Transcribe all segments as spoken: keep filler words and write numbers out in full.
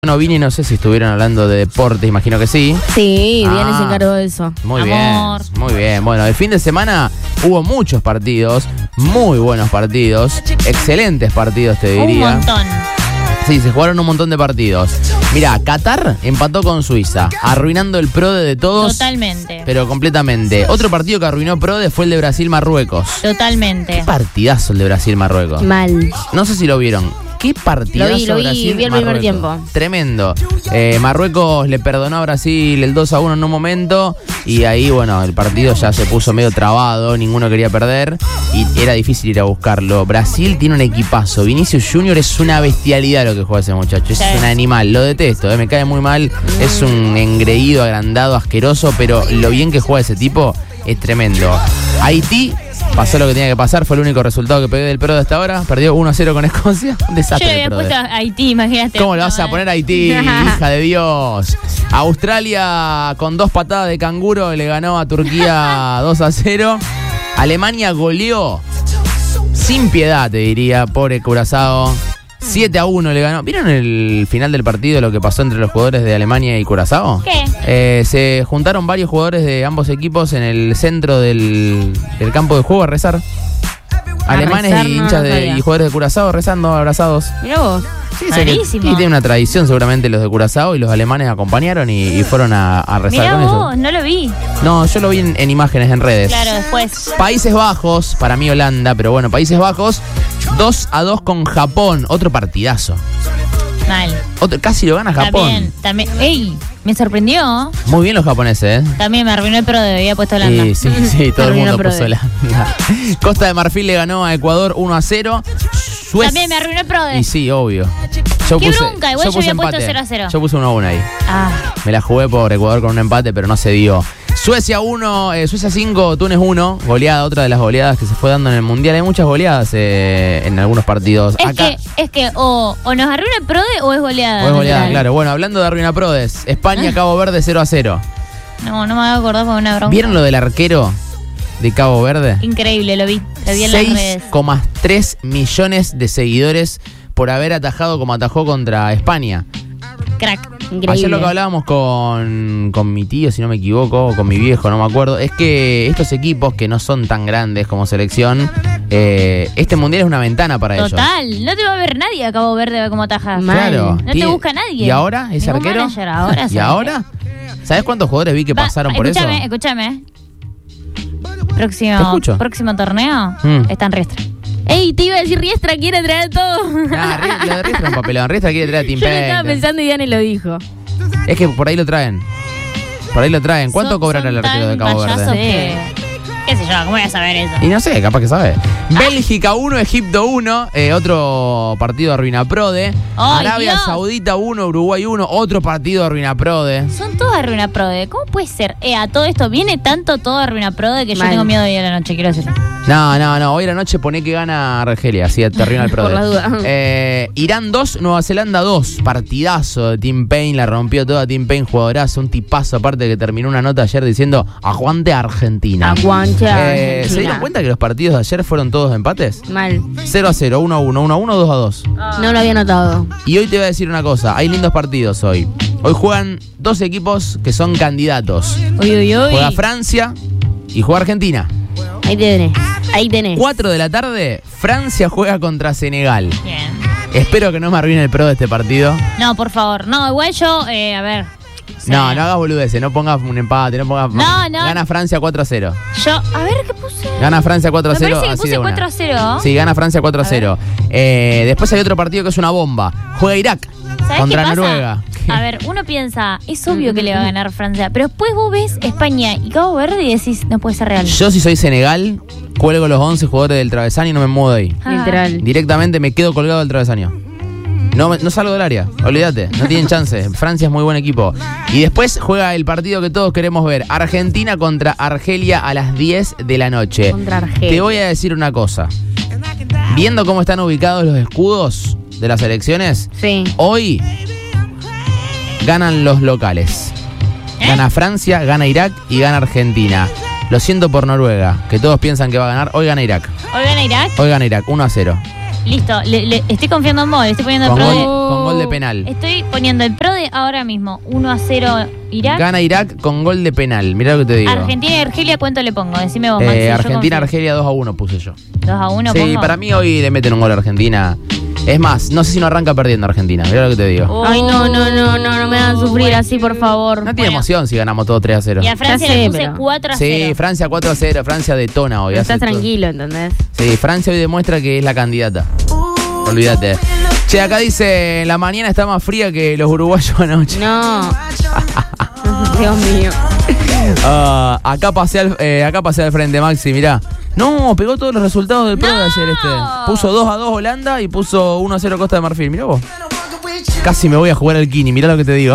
Bueno, Vini, no sé si estuvieron hablando de deporte, imagino que sí. Sí, Ah, Viene se encargó de eso. Muy Amor. bien, muy bien. Bueno, el fin de semana hubo muchos partidos, muy buenos partidos, excelentes partidos, te diría. Un montón. Sí, se jugaron un montón de partidos. Mirá, Qatar empató con Suiza, arruinando el PRODE de todos. Totalmente. Pero completamente. Otro partido que arruinó PRODE fue el de Brasil-Marruecos. Totalmente. Qué partidazo el de Brasil-Marruecos. Mal. No sé si lo vieron. Qué partidazo Lo vi, lo vi, Brasil, vi el primer Marruecos. tiempo. Tremendo. Eh, Marruecos le perdonó a Brasil el dos a uno en un momento y ahí, bueno, el partido ya se puso medio trabado, ninguno quería perder y era difícil ir a buscarlo. Brasil tiene un equipazo. Vinicius Junior es una bestialidad lo que juega ese muchacho. Es Sí. un animal. Lo detesto, eh, me cae muy mal. Es un engreído, agrandado, asqueroso, pero lo bien que juega ese tipo es tremendo. Haití pasó lo que tenía que pasar, fue el único resultado que pegué del Pro de hasta ahora. Perdió uno a cero con Escocia. Un Yo desastre. le había el Pro de. puesto a Haití, imagínate. ¿Cómo le vas a poner a Haití, hija de Dios? Australia con dos patadas de canguro le ganó a Turquía dos a cero. Alemania goleó sin piedad, te diría, pobre Curazao. siete a uno le ganó. ¿Vieron el final del partido lo que pasó entre los jugadores de Alemania y Curazao? ¿Qué? Eh, se juntaron varios jugadores de ambos equipos en el centro del, del campo de juego a rezar. A Alemanes rezar, y no, hinchas no de, sabía. y jugadores de Curazao rezando, abrazados. Mirá vos. Sí, sé que- Rarísimo. y tiene una tradición seguramente los de Curazao y los alemanes acompañaron y, y fueron a, a rezar Mirá con vos, ellos. no lo vi. No, yo lo vi en, en imágenes en redes. Claro, después. Países Bajos, para mí Holanda, pero bueno, Países Bajos, dos a dos con Japón, otro partidazo. Mal. Otro, casi lo gana Japón. También, también. ¡Ey! Me sorprendió. Muy bien los japoneses, ¿eh? También me arruinó el pro de había puesto Holanda. Sí, sí, sí, todo el Arruinó mundo Prode. puso Holanda. Costa de Marfil le ganó a Ecuador uno a cero. Suez- También me arruinó el pro de. Y sí, obvio. Yo Qué bronca, igual yo puse había puesto empate. cero a cero. Yo puse uno a uno ahí. Ah, Me la jugué por Ecuador con un empate, pero no se dio. Suecia uno, eh, Suecia cinco, Túnez uno. Goleada, otra de las goleadas que se fue dando en el Mundial. Hay muchas goleadas eh, en algunos partidos. es Acá, que, es que o, o nos arruina el pro de o es goleada. o es goleada, literal. claro. Bueno, hablando de Arruina Prodes, España, Cabo Verde cero a cero. No, no me hago acordar con una bronca. ¿Vieron lo del arquero de Cabo Verde? Increíble, lo vi. Lo vi en las seis redes. coma tres millones de seguidores por haber atajado como atajó contra España. Crack. Increíble. Ayer lo que hablábamos con, con mi tío, si no me equivoco, o con mi viejo, no me acuerdo, es que estos equipos que no son tan grandes como selección, eh, este mundial es una ventana para ellos. Total. No te va a ver nadie a Cabo Verde a ver cómo atajas. Mal. Claro. No te Tiene- busca nadie. ¿Y ahora ese Ningún arquero? manager ahora, ¿Y ¿sabes? ahora? ¿Sabes cuántos jugadores vi que Va, pasaron por escúchame, eso? Escúchame, Próximo, Te escucho. próximo torneo Mm. está en Riestra. Ey, te iba a decir Riestra, quiere traer todo. Nah, Ri- lo de Riestra es un papelón. Riestra quiere traer a Tim Yo lo estaba Paine. pensando y Diane lo dijo. Es que por ahí lo traen. Por ahí lo traen. ¿Cuánto Son- cobrará son el arquero de tan Cabo payasos Verde? que- ¿Qué sé yo? ¿Cómo voy a saber eso? Y no sé, capaz que sabe. Bélgica uno, Egipto uno, eh, otro partido de Ruina Prode. ¡Ay, Arabia Dios! Saudita uno, Uruguay uno, otro partido de Ruina Prode. Son todas Ruina Prode. ¿Cómo puede ser? Eh, a todo esto viene tanto todo Ruina Prode que yo Mal. tengo miedo de ir a la noche, quiero decirlo. No, no, no. Hoy a la noche pone que gana Argelia, así te arruina el Prode. Por la duda. Eh, Irán dos, Nueva Zelanda dos. Partidazo de Tim Paine, la rompió toda Tim Paine, jugadorazo, un tipazo aparte que terminó una nota ayer diciendo aguante Argentina. Aguante Eh, Argentina. ¿Se dieron cuenta que los partidos de ayer fueron todos empates? Mal. cero a cero, uno a uno, uno a uno, dos a dos. No lo había notado. Y hoy te voy a decir una cosa, hay lindos partidos hoy. Hoy juegan dos equipos que son candidatos. Uy, uy, uy. Juega Francia y juega Argentina. Ahí tenés. Ahí tenés. cuatro de la tarde, Francia juega contra Senegal. Bien. Espero que no me arruine el pro de este partido. No, por favor. No, igual yo, eh, a ver. Sí. No, no hagas boludeces, no pongas un empate, no pongas... No, no. Gana Francia cuatro a cero. Yo, a ver qué puse. Gana Francia cuatro a Me cero. parece que así puse de una. cuatro a cero. Sí, gana Francia cuatro a cero. Eh, después hay otro partido que es una bomba. Juega Irak ¿Sabés contra qué pasa? Noruega. A ver, uno piensa, es obvio que le va a ganar Francia, pero después vos ves España y Cabo Verde y decís, no puede ser real. Yo si soy Senegal, cuelgo los once jugadores del travesaño y no me muevo de ahí. Ah. Literal. Directamente me quedo colgado del travesaño. No, me- no salgo del área, olvídate, no tienen chance. Francia es muy buen equipo. Y después juega el partido que todos queremos ver. Argentina contra Argelia a las diez de la noche. Contra Argelia. Te voy a decir una cosa. Viendo cómo están ubicados los escudos de las elecciones, Sí. hoy ganan los locales. ¿Eh? Gana Francia, gana Irak y gana Argentina. Lo siento por Noruega, que todos piensan que va a ganar. Hoy gana Irak. Hoy gana Irak. Hoy gana Irak, uno a cero. Listo, le, le- estoy confiando en vos, le estoy poniendo el Con pro gol, de... con gol de penal. Estoy poniendo el pro de ahora mismo. uno a cero Irak. Gana Irak con gol de penal. Mirá lo que te digo. Argentina y Argelia, ¿cuánto le pongo? Decime vos, Maxi. Eh, yo Argentina, confío. Argelia dos a uno puse yo. dos a uno Sí, pongo. para mí hoy le meten un gol a Argentina. Es más, no sé si no arranca perdiendo Argentina. Mirá lo que te digo. Oh. Ay, no, no, no, no, no me hagan sufrir así, por favor. No tiene bueno. emoción si ganamos todo tres a cero. Y a Francia Ya sé, le puse pero- cuatro a cero. Sí, Francia cuatro a cero. Francia detona hoy. Pero hace estás todo. tranquilo, ¿entendés? Sí, Francia hoy demuestra que es la candidata. Olvídate. Che, acá dice, la mañana está más fría que los uruguayos anoche. No. Dios mío. Ah, acá, pasé al, eh, acá pasé al frente, Maxi, mirá. No, pegó todos los resultados del pro No. de ayer este. Puso dos a dos Holanda y puso uno a cero Costa de Marfil. Mirá vos. Casi me voy a jugar al Kini, mirá lo que te digo.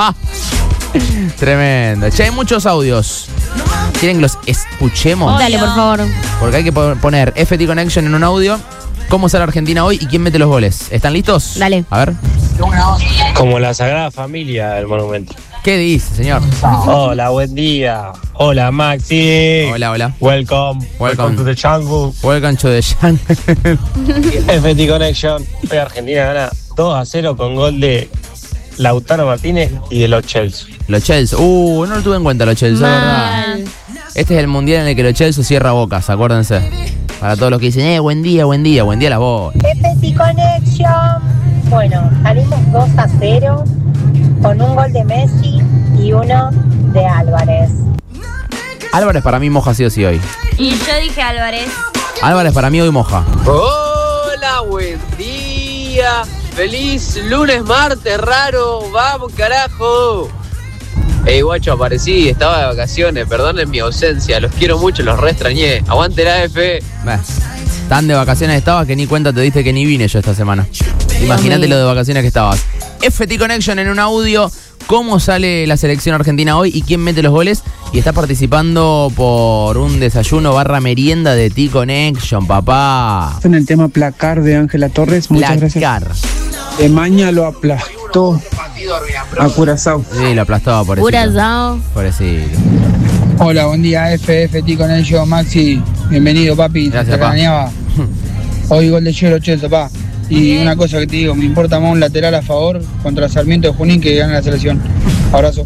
Tremendo. Che, hay muchos audios. ¿Quieren que los escuchemos? Obvio. Dale, por favor. Porque hay que po- poner F T Connection en un audio. ¿Cómo sale Argentina hoy y quién mete los goles? ¿Están listos? Dale. A ver. Como la Sagrada Familia del Monumento. ¿Qué dice, señor? Hola, buen día. Hola, Maxi. Hola, hola. Welcome. Welcome. to the jungle. Welcome to the jungle. F T Connection. Hoy Argentina gana dos a cero con gol de Lautaro Martínez y de los Chelsea. Los Chelsea. Uh, no lo tuve en cuenta los Chelsea, es verdad. Mal. Este es el mundial en el que los Chelsea cierra bocas, acuérdense. Para todos los que dicen, eh, buen día, buen día, buen día las bolas. F T Connection. Bueno, salimos dos a cero con un gol de Messi y uno de Álvarez. Álvarez para mí moja sí o sí hoy. Y yo dije Álvarez. Álvarez para mí hoy moja. Hola, buen día. Feliz lunes, martes, raro. Vamos, carajo. Ey, guacho, aparecí, estaba de vacaciones. Perdonen mi ausencia. Los quiero mucho, los re extrañé. Aguante la F. Bah, tan de vacaciones estabas que ni cuenta te diste que ni vine yo esta semana. Imagínate lo de vacaciones que estabas. F T Connection en un audio. ¿Cómo sale la selección argentina hoy y quién mete los goles? Y está participando por un desayuno barra merienda de T Connection, papá. En el tema placar de Ángela Torres, muchas gracias. Placar. Emaña lo aplastó a Curazao. Sí, lo aplastaba por eso. Curazao. Pobrecito. Hola, buen día, F F T con ellos, Maxi. Bienvenido, papi. Gracias, Te pa. extrañaba. Hoy gol de Chelo Chelsea, pa. Y una cosa que te digo, me importa más un lateral a favor contra Sarmiento de Junín que gane la selección. Abrazo.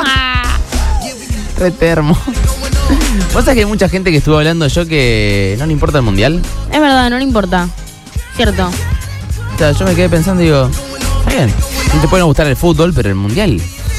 Re termo. ¿Vos sabés que hay mucha gente que estuvo hablando yo que no le importa el mundial? Es verdad, no le importa. Cierto. O sea, yo me quedé pensando y digo, está bien, no te puede gustar el fútbol, pero el mundial,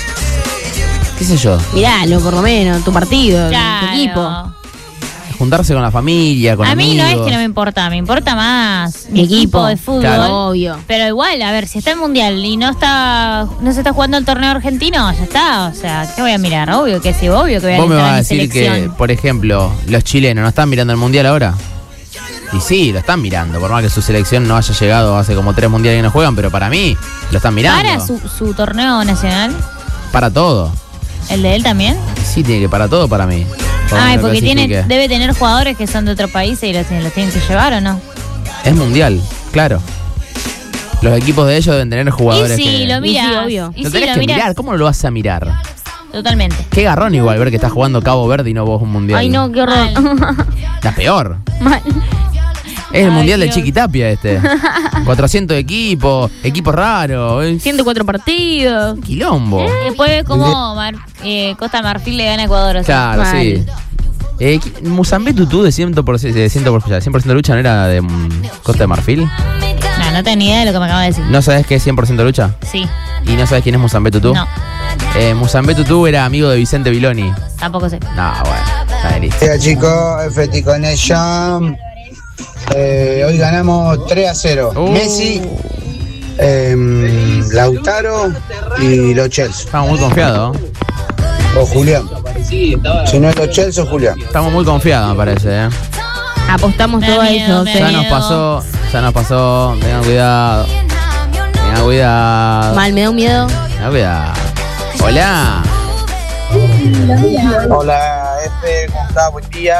qué sé yo, Miralo, por lo menos, tu partido, Claro. tu equipo. juntarse con la familia, con A mí amigos. no es que no me importa, me importa más mi Mi equipo, equipo, de fútbol. Claro. Obvio. Pero igual, a ver, si está el mundial y no está no se está jugando el torneo argentino, ya está. O sea, ¿qué voy a mirar? Obvio que sí, obvio que voy a Vos me alentar vas a a mi decir que, selección. por ejemplo, los chilenos no están mirando el mundial ahora. Y sí, lo están mirando, por más que su selección no haya llegado hace como tres mundiales que no juegan, pero para mí lo están mirando. ¿Para su, su torneo nacional? Para todo. ¿El de él también? Sí, tiene que para todo para mí. Por Ay, lo que porque tiene, clasifique. debe tener jugadores que son de otro país y los, tienen- los tienen que llevar, ¿o no? Es mundial, claro. Los equipos de ellos deben tener jugadores y sí, que... lo Y sí, miras. obvio. Y Lo sí, tenés lo que miras. mirar, ¿cómo no lo vas a mirar? Totalmente. Qué garrón igual ver que estás jugando Cabo Verde y no vos un mundial. Ay, no, qué horror. La peor. Mal. Es el Ay, mundial de Dios. Chiquitapia este. cuatrocientos equipos, equipos raros. es ciento cuatro partidos. un Quilombo. Después ves cómo Mar- eh, Costa Marfil le gana a Ecuador. o sea. Claro, Mal. sí. Eh, ¿qui- Mozambique Tutú de cien por ciento, de cien por ciento, cien por ciento lucha no era de mm, Costa de Marfil. No, no tengo ni idea de lo que me acaba de decir. ¿No sabes qué es cien por ciento lucha? Sí. ¿Y no sabes quién es Mozambique Tutú? No, Eh, Mozambique Tutú era amigo de Vicente Viloni. tampoco sé. No, bueno, está listo. Hola chicos, F T Connection. Eh, hoy ganamos tres a cero. Uh. Messi, eh, Lautaro y los Chelsea. Estamos muy confiados. O Julián. Si no es los Chelsea o Julián. Estamos muy confiados, me parece. ¿eh? Apostamos Me da todo a miedo, eso. me sí. da Ya nos miedo. pasó, ya nos pasó. Tengan cuidado. Tengan cuidado. Mal, me da un miedo. Tengan cuidado. Hola. Hola F, ¿cómo estás? Buen día.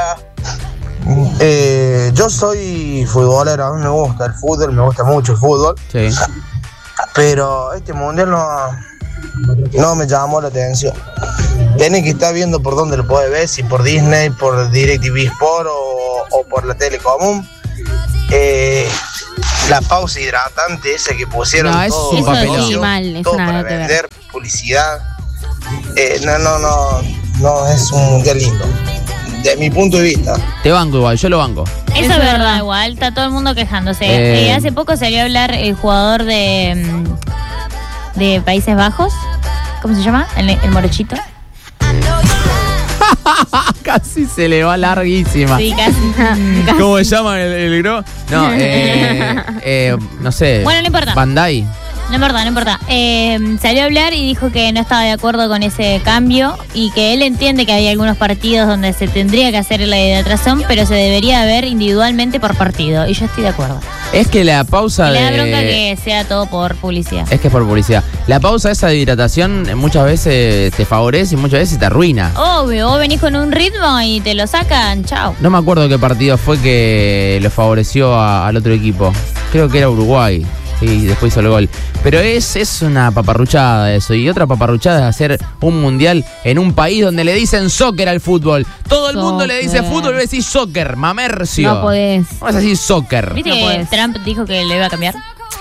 Eh, yo soy futbolero, a mí me gusta el fútbol, me gusta mucho el fútbol, Sí. pero este mundial no, no me llamó la atención. Tenés que estar viendo por dónde lo podés ver, si por Disney, por DirecTV Sport o, o por la tele común. Eh, La pausa hidratante esa que pusieron No, es todo, un Eso papelón. sí, mal, es todo una para nada que ver. vender, publicidad. Eh, no, no, no, no es un mundial lindo. De mi punto de vista. Te banco igual, yo lo banco. Eso es verdad, igual, está todo el mundo quejándose. Eh. Eh, hace poco salió a hablar el jugador de, mm, de Países Bajos. ¿Cómo se llama? El, el morochito. Casi se le va larguísima. Sí, casi. ¿Cómo se llama el, el gro? No, eh, eh, no sé. Bueno, no importa. Bandai. No importa, no importa. Eh, salió a hablar y dijo que no estaba de acuerdo con ese cambio y que él entiende que hay algunos partidos donde se tendría que hacer la hidratación, pero se debería ver individualmente por partido. Y yo estoy de acuerdo. Es que la pausa Y le da de... bronca que sea todo por publicidad. Es que es por publicidad. La pausa esa de hidratación eh, muchas veces te favorece y muchas veces te arruina. Obvio, vos venís con un ritmo y te lo sacan, chao. No me acuerdo qué partido fue que lo favoreció a- al otro equipo. Creo que era Uruguay. Y después hizo el gol. Pero es, es una paparruchada eso. Y otra paparruchada es hacer un mundial en un país donde le dicen soccer al fútbol. Todo el mundo le dice Soccer. fútbol y le decís soccer, mamercio. No podés. ¿Cómo vas a decir soccer? ¿Viste No que podés. Trump dijo que le iba a cambiar?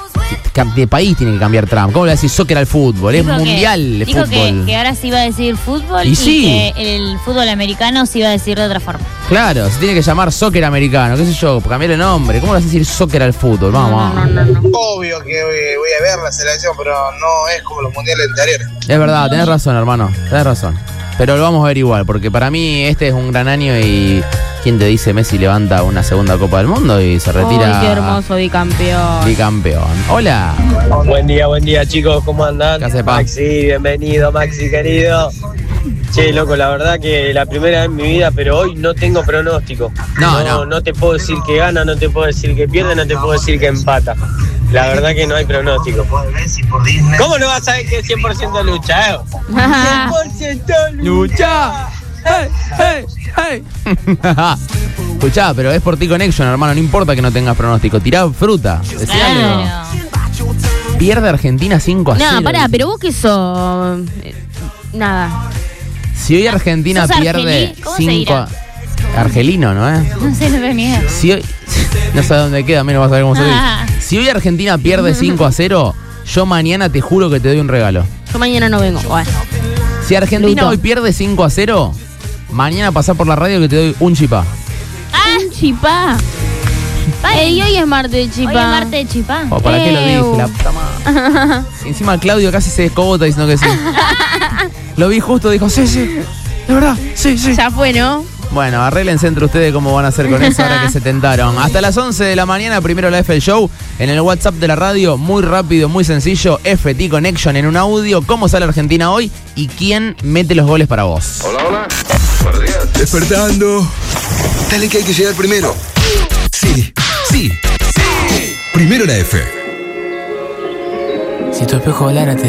De país tiene que cambiar Trump. ¿Cómo le decís soccer al fútbol? Es Dijo que- mundial de dijo fútbol. Que, que ahora sí iba a decir fútbol Y y, sí. que el fútbol americano se iba a decir de otra forma. Claro, se tiene que llamar soccer americano, qué sé yo, cambiar el nombre. ¿Cómo le vas a decir soccer al fútbol? Vamos, No, no, no, no. Obvio que voy, voy a ver la selección, pero no es como los mundiales anteriores. Es verdad, tenés razón, hermano. Tenés razón. Pero lo vamos a ver igual, porque para mí este es un gran año y ¿quién te dice Messi levanta una segunda Copa del Mundo y se retira Ay, qué hermoso bicampeón. bicampeón? Hola. Buen día, buen día chicos, ¿cómo andan? ¿Qué hace, pa? Maxi, bienvenido, Maxi querido. Che, loco, la verdad que la primera vez en mi vida, pero hoy no tengo pronóstico. No, no. No te puedo decir que gana, no te puedo decir que pierde, no te puedo decir que empata. La verdad que no hay pronóstico. Por Messi, por Disney. ¿Cómo no vas a ver que es cien por ciento lucha, eh? cien por ciento ¡Lucha! ¡Hey, hey, hey! Escuchá, pero es por ti Connection, hermano. No importa que no tengas pronóstico. Tirá fruta. Decí algo. Pierde Argentina cinco a cero. No, pará, pero vos que sos. eh, Nada. Si hoy Argentina ¿Sos pierde argelí? ¿Cómo se cinco dirá? Argelino, ¿no es? No sé, no tengo ni idea. Si hoy... No sé dónde queda, menos vas a ver cómo se dice. Ah. Si hoy Argentina pierde cinco a cero, yo mañana te juro que te doy un regalo. Yo mañana no vengo. Bueno. Si Argentina Luto. hoy pierde cinco a cero, mañana pasá por la radio que te doy un chipá. Un chipá. Ey, hoy es martes de Hoy es chipá. martes de chipá. ¿O para qué lo dije? Ew. La puta madre. Encima Claudio casi se descobota diciendo que sí. Lo vi justo, dijo, sí, sí. De verdad, sí, sí. Ya fue, ¿no? Bueno, arréglense entre ustedes cómo van a hacer con eso ahora que se tentaron. Hasta las once de la mañana, primero la F el Show. En el WhatsApp de la radio, muy rápido, muy sencillo. F T Connection en un audio. ¿Cómo sale Argentina hoy? ¿Y quién mete los goles para vos? Hola, hola. Buenos días. Despertando. Dale que hay que llegar primero. Sí, sí, sí. Primero la F. Si tu espejo hablara te